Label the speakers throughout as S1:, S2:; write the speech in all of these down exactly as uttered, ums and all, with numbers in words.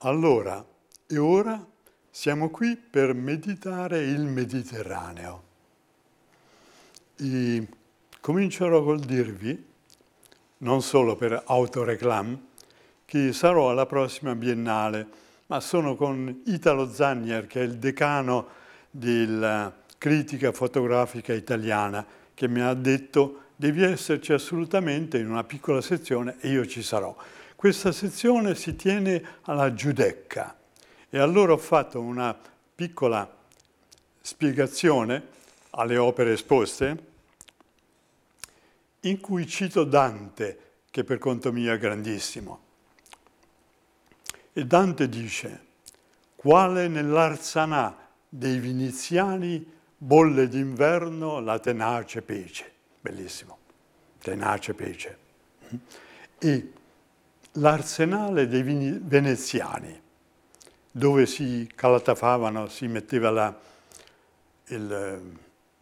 S1: Allora e ora siamo qui per meditare il Mediterraneo. E comincerò col dirvi, non solo per autoreclam, che sarò alla prossima Biennale, ma sono con Italo Zannier, che è il decano della critica fotografica italiana, che mi ha detto devi esserci assolutamente in una piccola sezione e io ci sarò. Questa sezione si tiene alla Giudecca e allora ho fatto una piccola spiegazione alle opere esposte in cui cito Dante, che per conto mio è grandissimo. E Dante dice: quale nell'Arsanà dei Viniziani bolle d'inverno la tenace pece. Bellissimo, tenace pece. E l'arsenale dei veneziani, dove si calatafavano, si metteva la, il,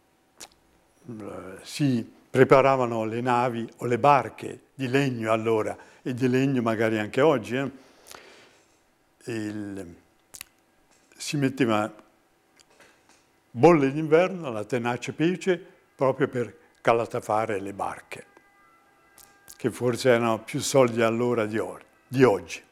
S1: si preparavano le navi o le barche di legno allora, e di legno magari anche oggi, eh? Il, si metteva bolle d'inverno, la tenace pece, proprio per calatafare le barche, che forse erano più soldi allora di, or- di oggi.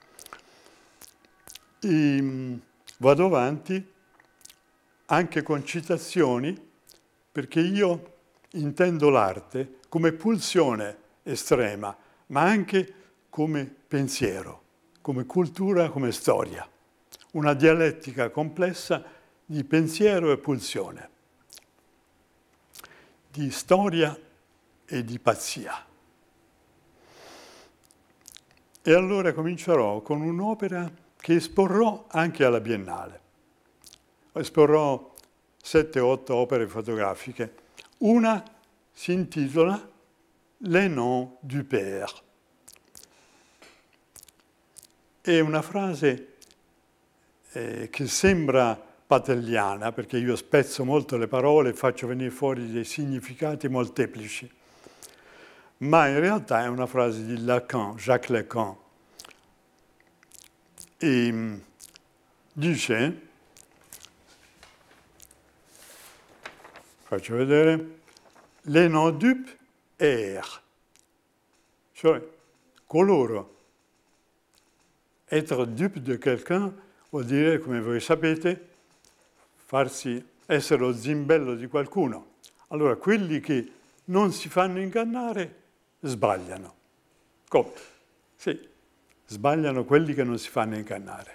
S1: E vado avanti anche con citazioni, perché io intendo l'arte come pulsione estrema, ma anche come pensiero, come cultura, come storia. Una dialettica complessa di pensiero e pulsione, di storia e di pazzia. E allora comincerò con un'opera che esporrò anche alla Biennale. Esporrò sette o otto opere fotografiche. Una si intitola Les noms du père. È una frase eh, che sembra patelliana, perché io spezzo molto le parole e faccio venire fuori dei significati molteplici. Ma in realtà è una frase di Lacan, Jacques Lacan. E dice, faccio vedere, les non dupes errent, cioè coloro, être dupe de quelqu'un vuol dire, come voi sapete, farsi essere lo zimbello di qualcuno. Allora, quelli che non si fanno ingannare sbagliano. Come? Sì, sbagliano quelli che non si fanno ingannare.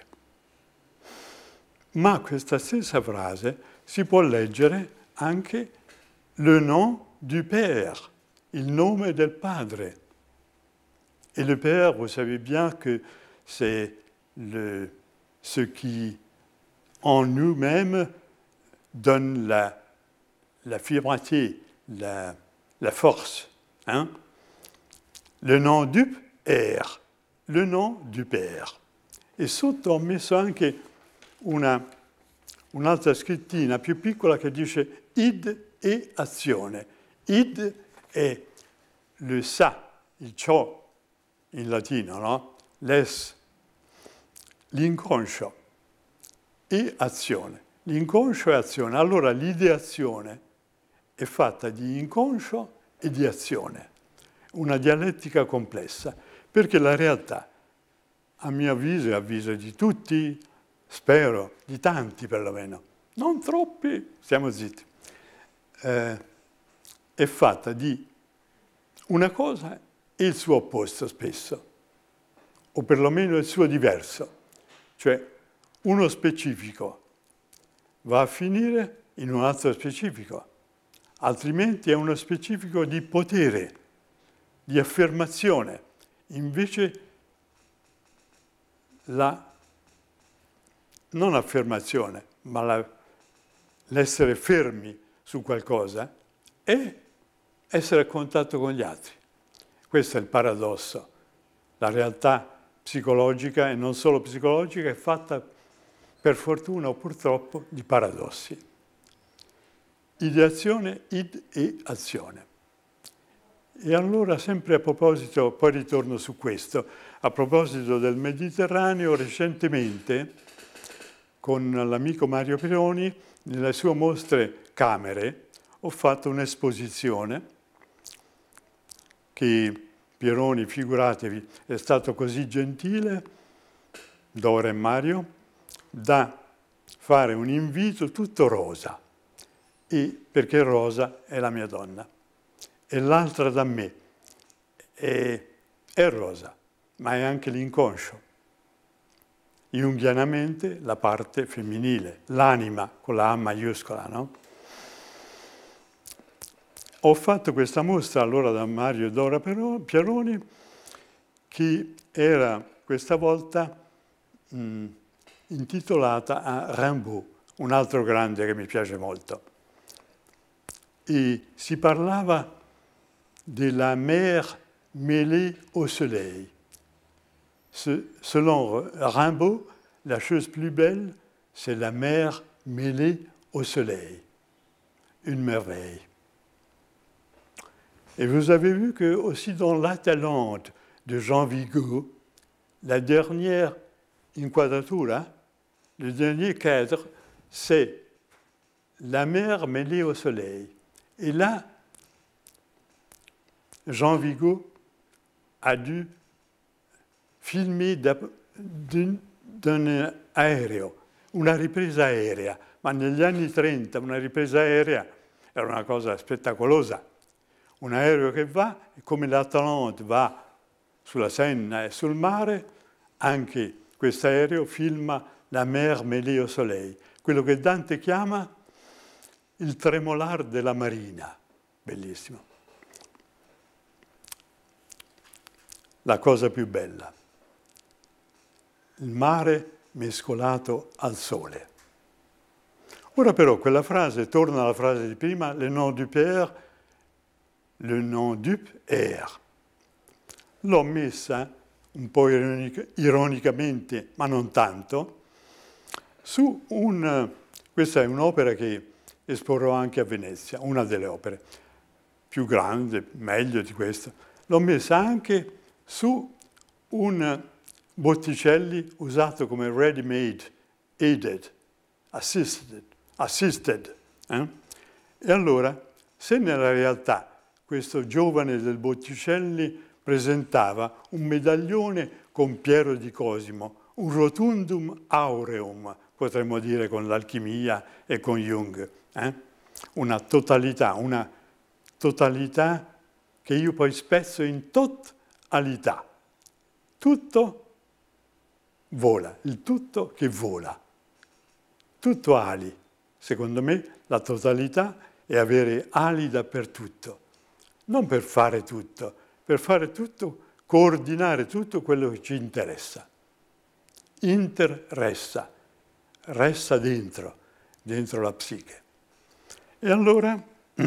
S1: Ma questa stessa frase si può leggere anche le nom du père, il nome del padre. Et le père, vous savez bien que c'est le, ce qui, en nous-mêmes, donne la, la fibrité, la, la force. Hein? Le nom du père, le nom du père. E sotto ho messo anche una, un'altra scrittina più piccola che dice id e azione. Id è le sa, il ciò in latino, no? Les, l'inconscio e azione. L'inconscio e azione. Allora l'ideazione è fatta di inconscio e di azione. Una dialettica complessa, perché la realtà, a mio avviso e a avviso di tutti, spero, di tanti perlomeno, non troppi, stiamo zitti, eh, è fatta di una cosa e il suo opposto spesso, o perlomeno il suo diverso, cioè uno specifico va a finire in un altro specifico, altrimenti è uno specifico di potere, di affermazione. Invece la non affermazione, ma la, l'essere fermi su qualcosa è essere a contatto con gli altri. Questo è il paradosso. La realtà psicologica, e non solo psicologica, è fatta, per fortuna o purtroppo, di paradossi. Ideazione, id e azione. E allora, sempre a proposito, poi ritorno su questo, a A proposito del Mediterraneo, recentemente con l'amico Mario Pironi, nelle sue mostre Camere, ho fatto un'esposizione che Pironi, figuratevi, è stato così gentile, Dora e Mario, da fare un invito tutto rosa, e perché Rosa è la mia donna, e l'altra da me è, è rosa, ma è anche l'inconscio. Junghianamente la parte femminile, l'anima con la A maiuscola, no? Ho fatto questa mostra allora da Mario e Dora Pironi, che era questa volta mh, intitolata a Rimbaud, un altro grande che mi piace molto. Et si parlava de la mer mêlée au soleil. Ce, selon Rimbaud, la chose plus belle, c'est la mer mêlée au soleil. Une merveille. Et vous avez vu que aussi dans l'Atalante de Jean Vigo, la dernière inquadratura, le dernier cadre, c'est la mer mêlée au soleil. Et là, Jean Vigo a dû filmer d'un aereo, una ripresa aerea, ma negli anni trenta una ripresa aerea era una cosa spettacolosa. Un aereo che va, e come l'Atalante va sulla Senna e sul mare, anche questo aereo filma la mer mêlée au soleil, quello che Dante chiama il tremolar della marina. Bellissimo. La cosa più bella. Il mare mescolato al sole. Ora però quella frase, torna alla frase di prima, le nom du père, le nom du air. L'ho messa un po' ironica, ironicamente, ma non tanto, su un... Questa è un'opera che esporrò anche a Venezia, una delle opere più grandi, meglio di questa. L'ho messa anche su un Botticelli usato come ready-made, aided, assisted. assisted eh? E allora, se nella realtà questo giovane del Botticelli presentava un medaglione con Piero di Cosimo, un rotundum aureum, potremmo dire con l'alchimia e con Jung, eh? Una totalità, una totalità che io poi spezzo in totalità. Tutto vola, il tutto che vola. Tutto ali. Secondo me la totalità è avere ali dappertutto. Non per fare tutto, per fare tutto, coordinare tutto quello che ci interessa. Inter ressa, ressa dentro, dentro la psiche. E allora,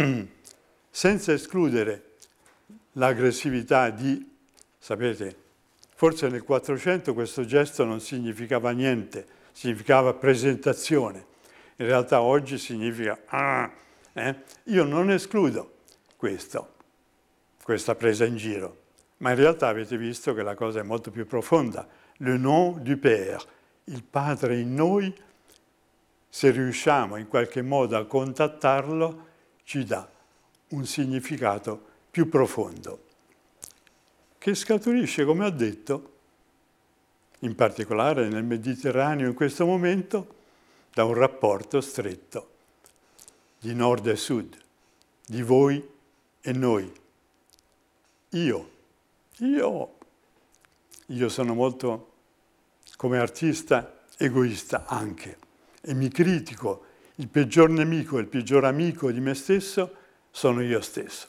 S1: senza escludere l'aggressività di, sapete, forse nel Quattrocento questo gesto non significava niente, significava presentazione. In realtà oggi significa ah, eh? Io non escludo questo, questa presa in giro, ma in realtà avete visto che la cosa è molto più profonda. Le nom du Père, il Padre in noi, se riusciamo in qualche modo a contattarlo, ci dà un significato più profondo, che scaturisce, come ho detto, in particolare nel Mediterraneo in questo momento, da un rapporto stretto di nord e sud, di voi e noi. Io, io, io sono molto, come artista, egoista anche, e mi critico. Il peggior nemico e il peggior amico di me stesso sono io stesso.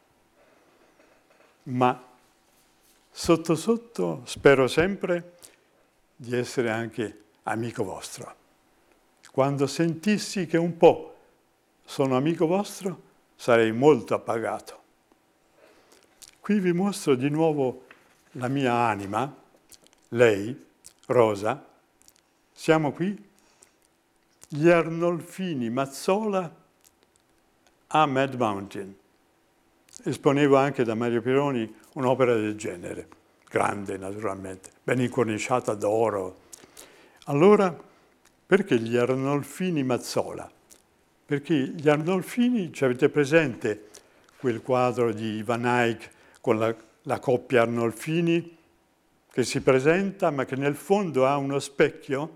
S1: Ma sotto sotto spero sempre di essere anche amico vostro. Quando sentissi che un po' sono amico vostro, sarei molto appagato. Qui vi mostro di nuovo la mia anima, lei, Rosa. Siamo qui, gli Arnolfini Mazzola a Mad Mountain. Esponevo anche da Mario Pironi un'opera del genere. grande naturalmente, ben incorniciata d'oro. Allora, perché gli Arnolfini Mazzola? Perché gli Arnolfini, ci avete presente quel quadro di Van Eyck con la, la coppia Arnolfini che si presenta ma che nel fondo ha uno specchio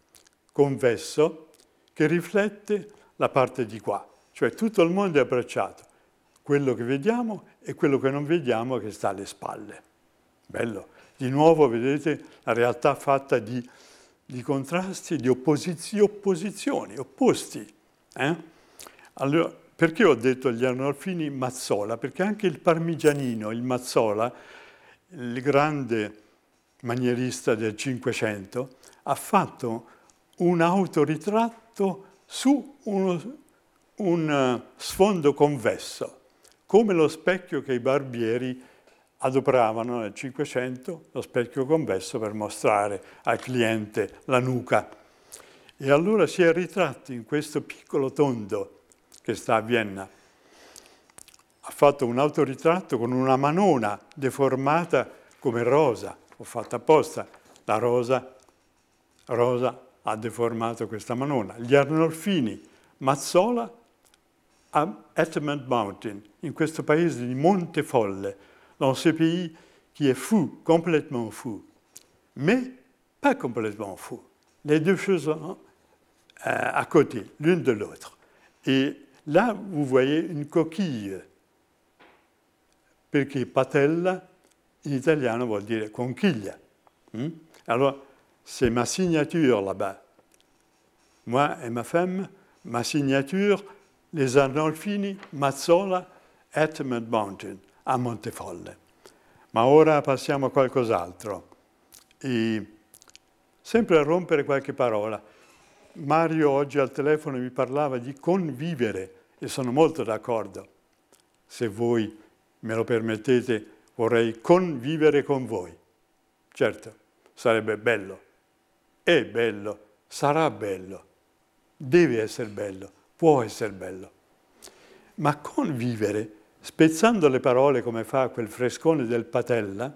S1: convesso che riflette la parte di qua, cioè tutto il mondo è abbracciato, quello che vediamo e quello che non vediamo che sta alle spalle. Bello. Di nuovo vedete la realtà fatta di, di contrasti, di opposizioni, opposizioni opposti. Eh? Allora, perché ho detto gli Arnolfini Mazzola? Perché anche il Parmigianino, il Mazzola, il grande manierista del Cinquecento, ha fatto un autoritratto su uno, un sfondo convesso, come lo specchio che i barbieri adoperavano nel Cinquecento, lo specchio convesso per mostrare al cliente la nuca. E allora si è ritratto in questo piccolo tondo che sta a Vienna. Ha fatto un autoritratto con una manona deformata come rosa. Ho fatto apposta. La rosa, rosa ha deformato questa manona. Gli Arnolfini Mazzola a Edmund Mountain, in questo paese di Montefolle, dans ce pays qui est fou, complètement fou. Mais pas complètement fou. Les deux choses sont à côté, l'une de l'autre. Et là, vous voyez une coquille, perché patella in italiano vuol dire conchiglia. Hmm? Alors, c'est ma signature là-bas. Moi et ma femme, ma signature, les Arnolfini Mazzola, Edmund Mountain, a Montefolle. Ma ora passiamo a qualcos'altro. E sempre a rompere qualche parola. Mario oggi al telefono mi parlava di convivere e sono molto d'accordo. Se voi me lo permettete, vorrei convivere con voi. Certo, sarebbe bello. È bello, sarà bello, deve essere bello, può essere bello. Ma convivere, spezzando le parole come fa quel frescone del Patella,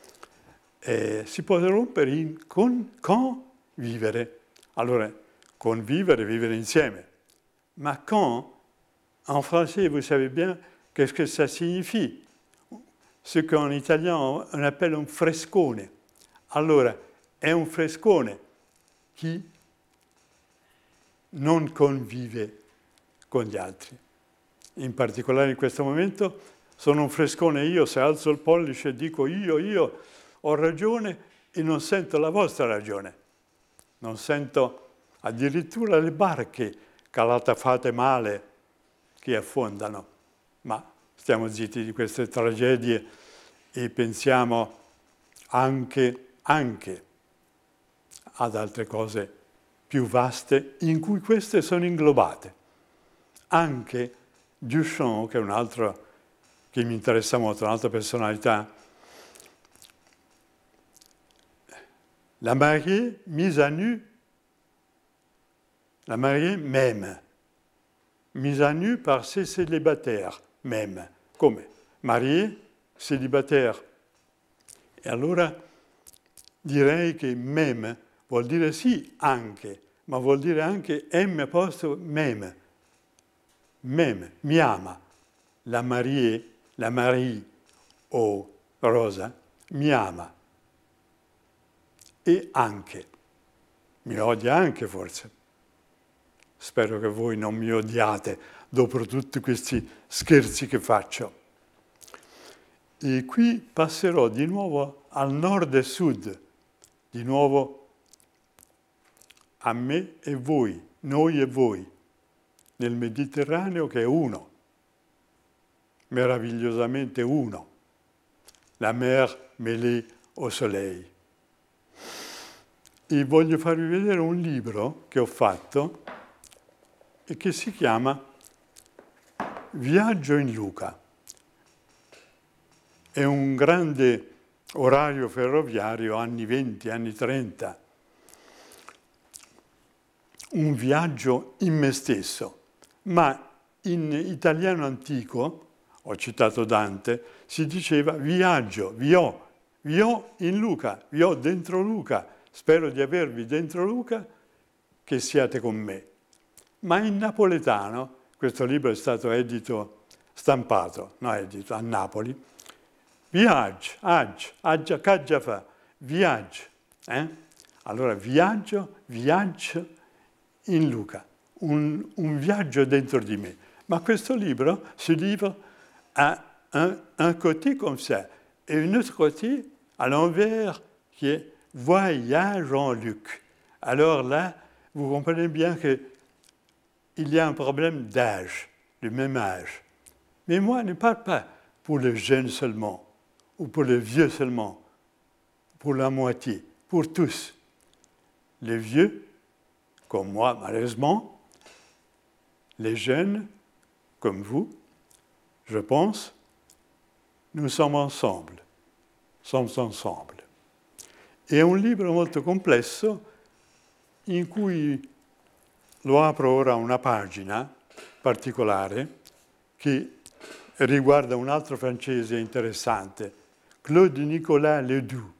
S1: eh, si può rompere in con, convivere. Allora, convivere, vivere insieme. Ma quand, en français, vous savez bien qu'est-ce que ça signifie? Ce qu'en italien on appelle un frescone. Allora, è un frescone chi non convive con gli altri. In particolare in questo momento sono un frescone io, se alzo il pollice e dico io, io ho ragione e non sento la vostra ragione. Non sento addirittura le barche calatafate male che affondano. Ma stiamo zitti di queste tragedie e pensiamo anche, anche ad altre cose più vaste in cui queste sono inglobate. Anche Duchamp, che è un altro che mi interessa molto, un'altra personalità, la mariée mise à nu, la mariée m'aime, mise à nu par ses célibataires, m'aime. Come? Mariée, célibataire. E allora direi che m'aime vuol dire sì anche, ma vuol dire anche M posto m'aime. M'aime, mi ama. La mariée, la Marie o Rosa, mi ama. E anche. Mi odia anche forse. Spero che voi non mi odiate dopo tutti questi scherzi che faccio. E qui passerò di nuovo al nord e sud, di nuovo a me e voi, noi e voi, nel Mediterraneo che è uno, meravigliosamente uno, la mer mêlée au soleil. E voglio farvi vedere un libro che ho fatto e che si chiama Viaggio in Luca. È un grande orario ferroviario, anni venti, anni trenta. Un viaggio in me stesso. Ma in italiano antico, ho citato Dante, si diceva viaggio, vio, vi ho in Luca, vi ho dentro Luca, spero di avervi dentro Luca, che siate con me. Ma in napoletano, questo libro è stato edito, stampato, no edito, a Napoli, viaggio, aggi, aggia, caggia fa, viaggio. Eh? Allora viaggio, viaggio in Luca, un, un viaggio dentro di me. Ma questo libro, ce livre a un, un côté comme ça, et un autre côté à l'envers qui est voyage en Luc. Alors là, vous comprenez bien qu'il y a un problème d'âge, du même âge. Mais moi, je ne parle pas pour les jeunes seulement, ou pour les vieux seulement, pour la moitié, pour tous. Les vieux, comme moi, malheureusement, les jeunes, comme vous, je pense, nous sommes ensemble, sommes ensemble. È un libro molto complesso in cui lo apro ora una pagina particolare che riguarda un altro francese interessante, Claude Nicolas Ledoux,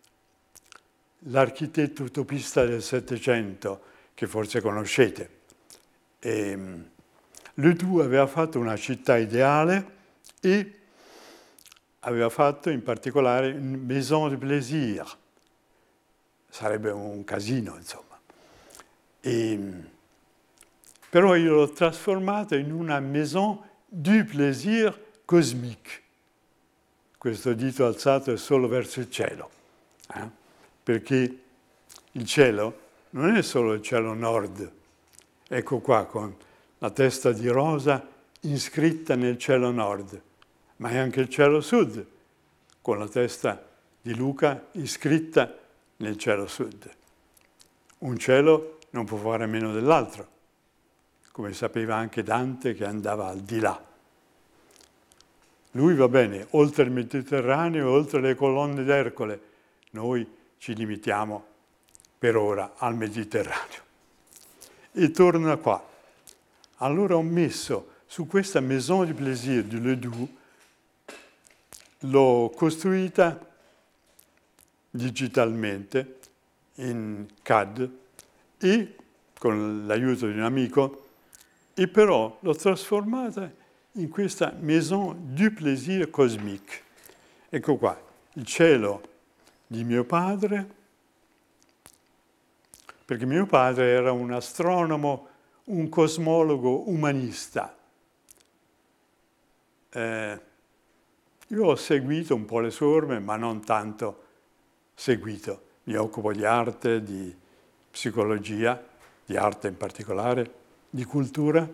S1: l'architetto utopista del Settecento, che forse conoscete. E Ledoux aveva fatto una città ideale e aveva fatto in particolare une maison de plaisir. Sarebbe un casino, insomma. E, però io l'ho trasformato in una maison du plaisir cosmique. Questo dito alzato è solo verso il cielo, eh? Perché il cielo non è solo il cielo nord. Ecco qua, con la testa di rosa iscritta nel cielo nord, ma è anche il cielo sud, con la testa di Luca iscritta nel cielo sud. Un cielo non può fare a meno dell'altro, come sapeva anche Dante che andava al di là. Lui va bene, oltre il Mediterraneo, oltre le colonne d'Ercole. Noi ci limitiamo per ora al Mediterraneo. E torna qua. Allora ho messo su questa Maison du Plaisir di Ledoux, l'ho costruita digitalmente in C A D e con l'aiuto di un amico, e però l'ho trasformata in questa Maison du Plaisir cosmique. Ecco qua, il cielo di mio padre, perché mio padre era un astronomo, un cosmologo umanista. Eh, io ho seguito un po' le sue orme, ma non tanto seguito. Mi occupo di arte, di psicologia, di arte in particolare, di cultura,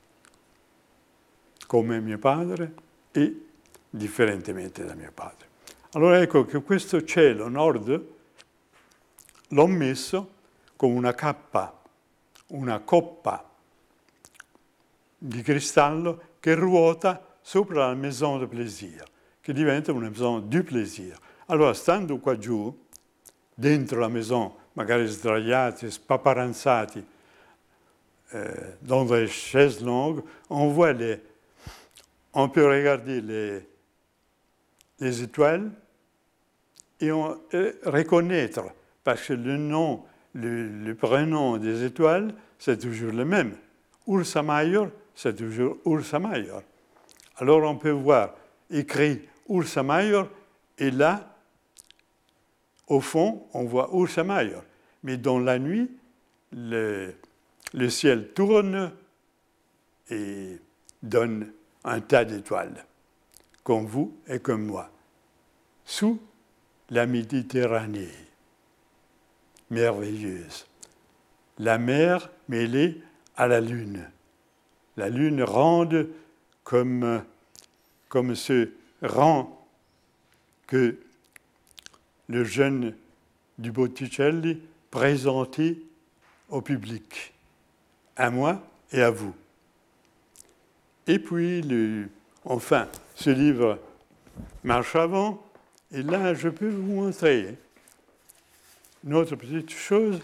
S1: come mio padre e differentemente da mio padre. Allora ecco che questo cielo nord l'ho messo con una cappa, una coppa di cristallo che ruota sopra la Maison de Plaisir, che diventa una Maison du Plaisir. Allora, stando qua giù, dentro la Maison, magari sdraiati, spaparanzati, euh, dans des chaises longues, on voit les, on peut regarder les, les étoiles et on et reconnaître, parce que le nom, le, le prénom des étoiles, c'est toujours le même. Ursa Major, c'est toujours Ursa Major. Alors on peut voir écrit Ursa Major, et là, au fond, on voit Ursa Major. Mais dans la nuit, le, le ciel tourne et donne un tas d'étoiles, comme vous et comme moi, sous la Méditerranée, merveilleuse. La mer mêlée à la lune. La lune ronde comme, comme ce rang que le jeune du Botticelli présentait au public, à moi et à vous. Et puis, le, enfin, ce livre marche avant, et là, je peux vous montrer une autre petite chose.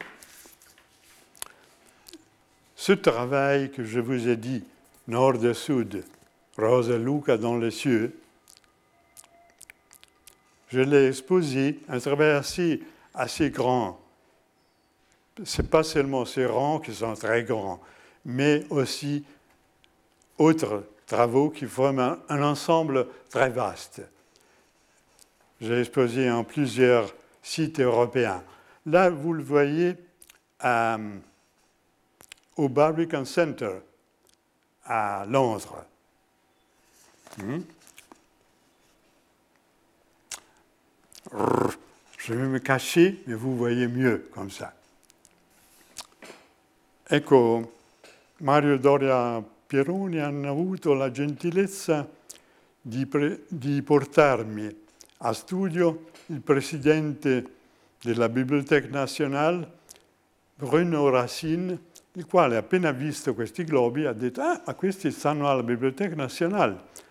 S1: Ce travail que je vous ai dit, nord et sud, Rosa Luca dans les cieux, je l'ai exposé, un travail assez, assez grand. Ce n'est pas seulement ces rangs qui sont très grands, mais aussi autres travaux qui forment un, un ensemble très vaste. J'ai exposé en plusieurs sites européens. Là, vous le voyez euh, au Barbican Center à Londres. Hmm. Je vais me cacher, mais vous voyez mieux comme ça. Ecco, Mario Doria Pieroni hanno avuto la gentilezza di, pre- di portarmi a studio il presidente della Bibliothèque Nationale, Bruno Racine, il quale appena visto questi globi ha detto ah, ma questi stanno alla Bibliothèque Nationale.